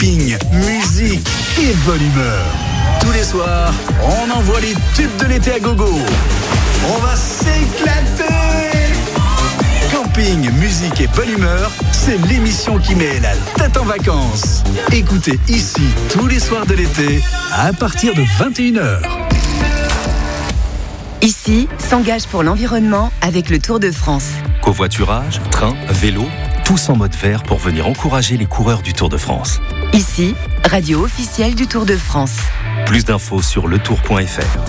camping, musique et bonne humeur. Tous les soirs, on envoie les tubes de l'été à gogo. On va s'éclater. Camping, musique et bonne humeur, c'est l'émission qui met la tête en vacances. Écoutez ici tous les soirs de l'été à partir de 21h. Ici, s'engage pour l'environnement avec le Tour de France. Covoiturage, train, vélo, tous en mode vert pour venir encourager les coureurs du Tour de France. Ici, radio officielle du Tour de France. Plus d'infos sur letour.fr.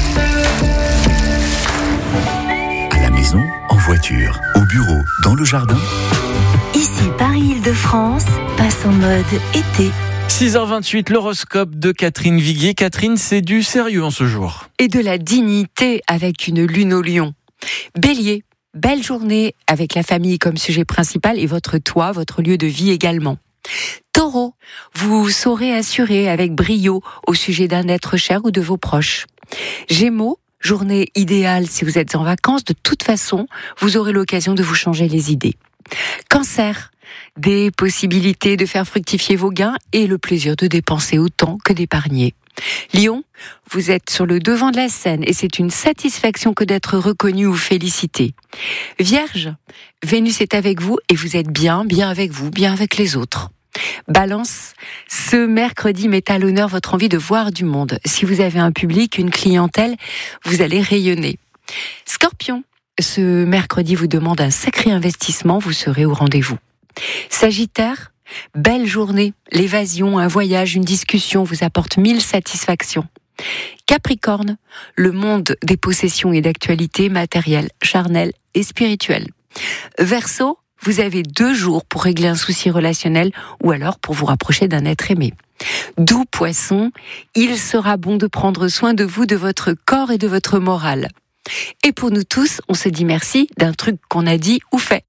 À la maison, en voiture, au bureau, dans le jardin. Ici, Paris-Île-de-France passe en mode été. 6h28, l'horoscope de Catherine Viguier. Catherine, c'est du sérieux en ce jour. Et de la dignité avec une lune au lion. Bélier, belle journée avec la famille comme sujet principal et votre toit, votre lieu de vie également. Taureau, vous saurez assurer avec brio au sujet d'un être cher ou de vos proches. Gémeaux, journée idéale si vous êtes en vacances. De toute façon, vous aurez l'occasion de vous changer les idées. Cancer, des possibilités de faire fructifier vos gains et le plaisir de dépenser autant que d'épargner. Lion, vous êtes sur le devant de la scène et c'est une satisfaction que d'être reconnu ou félicité. Vierge, Vénus est avec vous et vous êtes bien avec vous, bien avec les autres. Balance, ce mercredi met à l'honneur votre envie de voir du monde. Si vous avez un public, une clientèle, vous allez rayonner. Scorpion, ce mercredi vous demande un sacré investissement, vous serez au rendez-vous. Sagittaire, belle journée, l'évasion, un voyage, une discussion vous apporte 1000 satisfactions. Capricorne, le monde des possessions et d'actualités matérielles, charnelles et spirituelles. Verseau, vous avez 2 jours pour régler un souci relationnel ou alors pour vous rapprocher d'un être aimé. Doux Poisson, il sera bon de prendre soin de vous, de votre corps et de votre morale. Et pour nous tous, on se dit merci d'un truc qu'on a dit ou fait.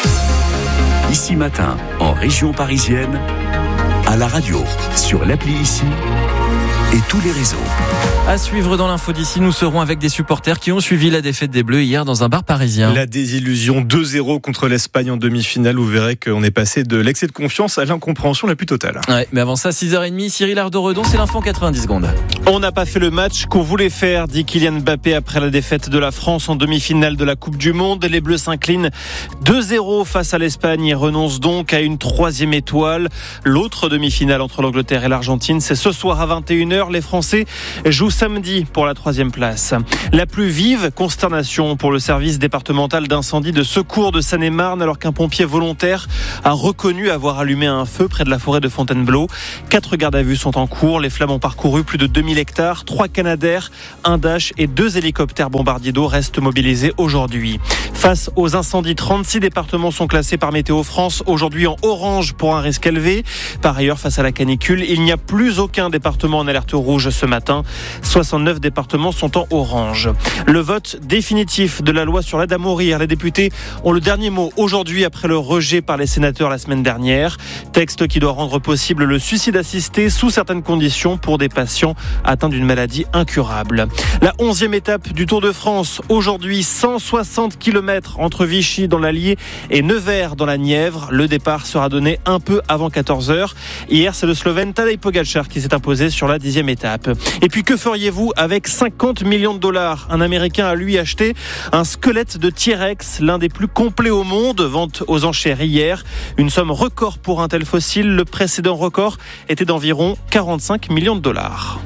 Ici matin, en région parisienne, à la radio, sur l'appli Ici et tous les réseaux. À suivre dans l'info d'ici, nous serons avec des supporters qui ont suivi la défaite des Bleus hier dans un bar parisien. La désillusion 2-0 contre l'Espagne en demi-finale. Vous verrez qu'on est passé de l'excès de confiance à l'incompréhension la plus totale. Ouais, mais avant ça, 6h30, Cyril Ardoredon, c'est l'info en 90 secondes. On n'a pas fait le match qu'on voulait faire, dit Kylian Mbappé après la défaite de la France en demi-finale de la Coupe du Monde. Les Bleus s'inclinent 2-0 face à l'Espagne et renoncent donc à une 3e étoile. L'autre demi-finale entre l'Angleterre et l'Argentine, c'est ce soir à 21h. Les Français jouent samedi pour la 3e place. La plus vive consternation pour le service départemental d'incendie de secours de Seine-et-Marne alors qu'un pompier volontaire a reconnu avoir allumé un feu près de la forêt de Fontainebleau. 4 gardes à vue sont en cours. Les flammes ont parcouru plus de 2000 hectares. 3 Canadair, un Dash et 2 hélicoptères bombardiers d'eau restent mobilisés aujourd'hui. Face aux incendies, 36 départements sont classés par Météo France aujourd'hui en orange pour un risque élevé. Par ailleurs, face à la canicule, il n'y a plus aucun département en alerte rouge ce matin. 69 départements sont en orange. Le vote définitif de la loi sur l'aide à mourir. Les députés ont le dernier mot aujourd'hui après le rejet par les sénateurs la semaine dernière. Texte qui doit rendre possible le suicide assisté sous certaines conditions pour des patients atteints d'une maladie incurable. La 11e étape du Tour de France. Aujourd'hui, 160 km entre Vichy dans l'Allier et Nevers dans la Nièvre. Le départ sera donné un peu avant 14h. Hier, c'est le Slovène Tadej Pogačar qui s'est imposé sur la 10e étape. Et puis, que feriez-vous avec 50 millions de dollars ? Un Américain a lui acheté un squelette de T-Rex, l'un des plus complets au monde, vente aux enchères hier. Une somme record pour un tel fossile. Le précédent record était d'environ 45 millions de dollars.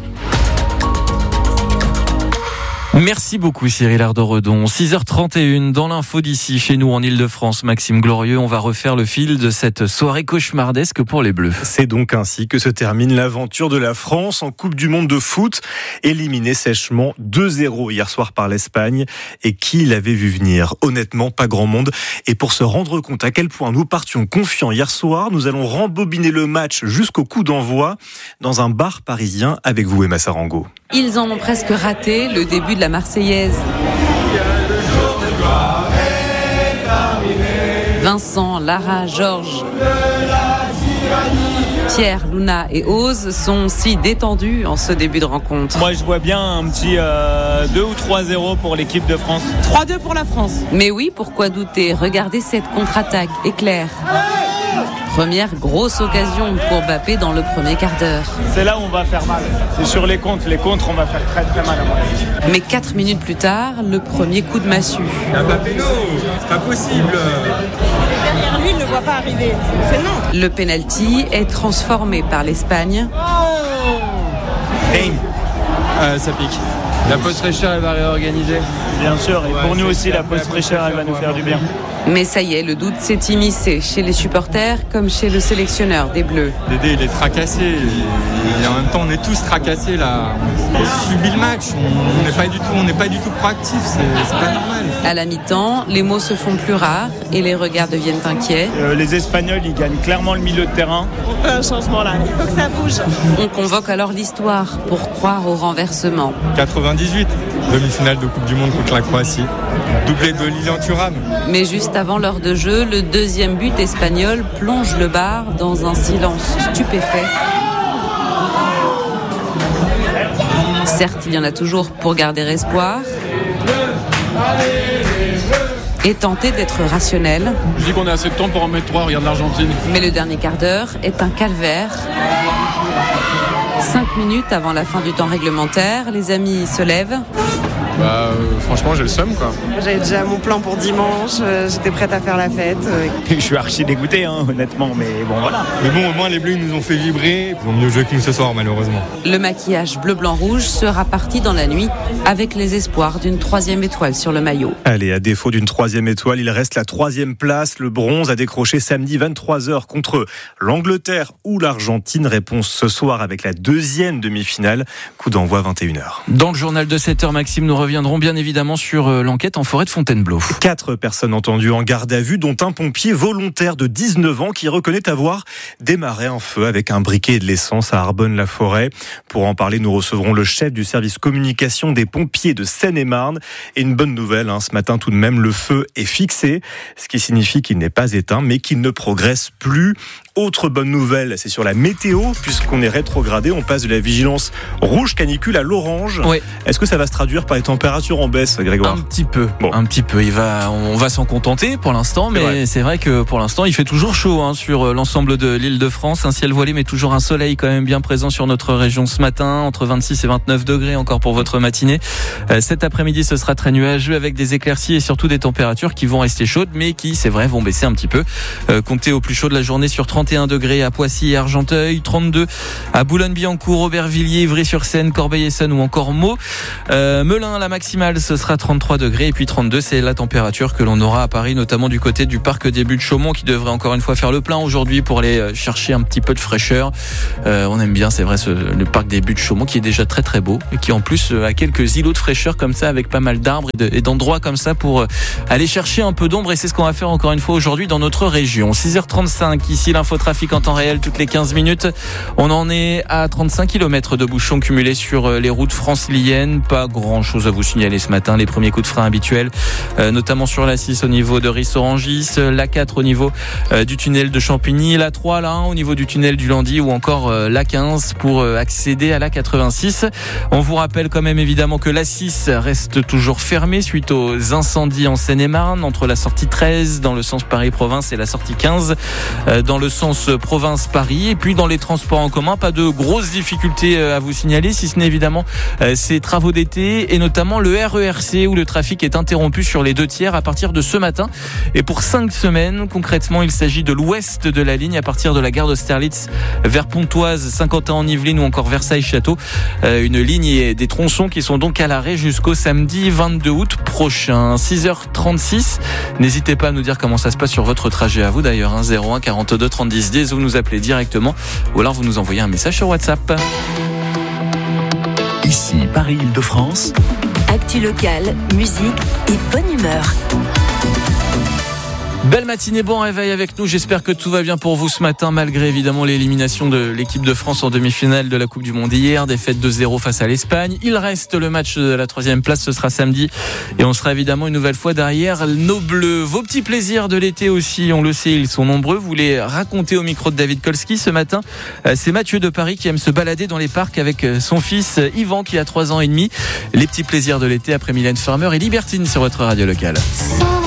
Merci beaucoup Cyril Ardoredon. 6h31 dans l'info d'ici, chez nous en Ile-de-France. Maxime Glorieux, on va refaire le fil de cette soirée cauchemardesque pour les Bleus. C'est donc ainsi que se termine l'aventure de la France en Coupe du Monde de foot, éliminée sèchement 2-0 hier soir par l'Espagne. Et qui l'avait vu venir ? Honnêtement, pas grand monde. Et pour se rendre compte à quel point nous partions confiants hier soir, nous allons rembobiner le match jusqu'au coup d'envoi dans un bar parisien avec vous, Emma Sarango. Ils en ont presque raté le début de la Marseillaise. Vincent, Lara, Georges, Pierre, Luna et Ose sont si détendus en ce début de rencontre. Moi, je vois bien un petit 2 ou 3-0 pour l'équipe de France. 3-2 pour la France. Mais oui, pourquoi douter ? Regardez cette contre-attaque éclair. Première grosse occasion pour Mbappé dans le premier quart d'heure. C'est là où on va faire mal. C'est sur les contres. Les contres, on va faire très très mal à mon avis. Mais 4 minutes plus tard, le premier coup de massue. Mbappé, non, c'est pas possible. Derrière lui, il ne le voit pas arriver. C'est non. Le penalty est transformé par l'Espagne. Ça pique. La pause fraîcheur, elle va réorganiser. Bien sûr, et pour nous aussi, la pause fraîcheur, elle va nous faire du bien. Mais ça y est, le doute s'est immiscé chez les supporters comme chez le sélectionneur des Bleus. Dédé, il est tracassé. Et en même temps, on est tous tracassés là. On subit le match. On n'est pas du tout proactif. C'est pas normal. À la mi-temps, les mots se font plus rares et les regards deviennent inquiets. Les Espagnols, ils gagnent clairement le milieu de terrain. On fait un changement là. Il faut que ça bouge. On convoque alors l'histoire pour croire au renversement. 98, demi-finale de Coupe du Monde contre la Croatie. Doublé de Lilian Thuram. Mais juste avant l'heure de jeu, le deuxième but espagnol plonge le Bar dans un silence stupéfait. Certes, il y en a toujours pour garder espoir et tenter d'être rationnel. Je dis qu'on a assez de temps pour en mettre 3, regarde l'Argentine. Mais le dernier quart d'heure est un calvaire. 5 minutes avant la fin du temps réglementaire, les amis se lèvent. Franchement, j'ai le seum, quoi. J'avais déjà mon plan pour dimanche. J'étais prête à faire la fête. Je suis archi dégoûté, honnêtement, mais bon, voilà. Mais bon, au moins, les Bleus nous ont fait vibrer. Ils ont mieux joué que nous ce soir, malheureusement. Le maquillage bleu-blanc-rouge sera parti dans la nuit avec les espoirs d'une 3e étoile sur le maillot. Allez, à défaut d'une 3e étoile, il reste la 3e place. Le bronze a décroché samedi 23h contre l'Angleterre ou l'Argentine. Réponse ce soir avec la 2e demi-finale. Coup d'envoi 21h. Dans le journal de 7h, Maxime, nous reviendrons bien évidemment sur l'enquête en forêt de Fontainebleau. 4 personnes entendues en garde à vue, dont un pompier volontaire de 19 ans qui reconnaît avoir démarré un feu avec un briquet et de l'essence à Arbonne-la-Forêt. Pour en parler, nous recevrons le chef du service communication des pompiers de Seine-et-Marne. Et une bonne nouvelle, ce matin tout de même, le feu est fixé, ce qui signifie qu'il n'est pas éteint, mais qu'il ne progresse plus. Autre bonne nouvelle, c'est sur la météo, puisqu'on est rétrogradé, on passe de la vigilance rouge canicule à l'orange. Oui. Est-ce que ça va se traduire par les températures en baisse, Grégoire ? Un petit peu. Bon. Un petit peu. On va s'en contenter pour l'instant, mais c'est vrai que pour l'instant, il fait toujours chaud sur l'ensemble de l'Île-de-France. Un ciel voilé, mais toujours un soleil quand même bien présent sur notre région ce matin, entre 26 et 29 degrés encore pour votre matinée. Cet après-midi, ce sera très nuageux avec des éclaircies et surtout des températures qui vont rester chaudes, mais qui, c'est vrai, vont baisser un petit peu. Comptez au plus chaud de la journée sur 31 degrés à Poissy et Argenteuil, 32 à Boulogne-Billancourt, Aubervilliers, Ivry-sur-Seine, Corbeil-Essonnes ou encore Meaux. Melun, la maximale, ce sera 33 degrés et puis 32, c'est la température que l'on aura à Paris, notamment du côté du parc des Buttes-Chaumont qui devrait encore une fois faire le plein aujourd'hui pour aller chercher un petit peu de fraîcheur. On aime bien, c'est vrai, le parc des Buttes-Chaumont qui est déjà très très beau et qui en plus a quelques îlots de fraîcheur comme ça avec pas mal d'arbres et d'endroits comme ça pour aller chercher un peu d'ombre et c'est ce qu'on va faire encore une fois aujourd'hui dans notre région. 6h35, ici l'infotrafic en temps réel toutes les 15 minutes. On en est à 35 km de bouchons cumulés sur les routes franciliennes. Pas grand chose à vous signaler ce matin. Les premiers coups de frein habituels, notamment sur la 6 au niveau de Ris-Orangis, la 4 au niveau du tunnel de Champigny, la 3, la 1 au niveau du tunnel du Landy ou encore la 15 pour accéder à la 86. On vous rappelle quand même évidemment que la 6 reste toujours fermée suite aux incendies en Seine-et-Marne entre la sortie 13 dans le sens Paris-Province et la sortie 15 dans le sens Province-Paris. Et puis dans les transports en commun, pas de grosses difficultés à vous signaler, si ce n'est évidemment ces travaux d'été et notamment le RERC où le trafic est interrompu sur les 2 tiers à partir de ce matin. Et pour 5 semaines, concrètement, il s'agit de l'ouest de la ligne à partir de la gare d'Austerlitz vers Pontoise, Saint-Quentin-en-Yvelines ou encore Versailles-Château. Une ligne et des tronçons qui sont donc à l'arrêt jusqu'au samedi 22 août prochain. 6h36. N'hésitez pas à nous dire comment ça se passe sur votre trajet à vous d'ailleurs. 01 42 30 10 10. Vous nous appelez directement ou alors vous nous envoyez un message sur WhatsApp. Ici Paris-Île-de-France. Actu locale, musique et bonne humeur. Belle matinée, bon réveil avec nous. J'espère que tout va bien pour vous ce matin, malgré évidemment l'élimination de l'équipe de France en demi-finale de la Coupe du Monde hier. Défaite 2-0 face à l'Espagne. Il reste le match de la 3e place, ce sera samedi. Et on sera évidemment une nouvelle fois derrière nos Bleus. Vos petits plaisirs de l'été aussi, on le sait, ils sont nombreux. Vous les racontez au micro de David Kolski ce matin. C'est Mathieu de Paris qui aime se balader dans les parcs avec son fils Yvan qui a 3 ans et demi. Les petits plaisirs de l'été après Mylène Farmer et Libertine sur votre radio locale.